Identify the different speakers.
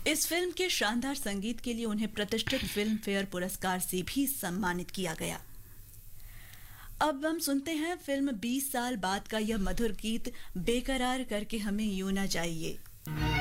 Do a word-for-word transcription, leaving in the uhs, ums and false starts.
Speaker 1: इस film के शानदार संगीत के लिए उन्हें प्रतिष्ठित फिल्म फेयर पुरस्कार से भी सम्मानित किया गया। अब हम सुनते हैं फिल्म बीस साल बाद का यह मधुर गीत बेकरार करके हमें यूं ना जाइए।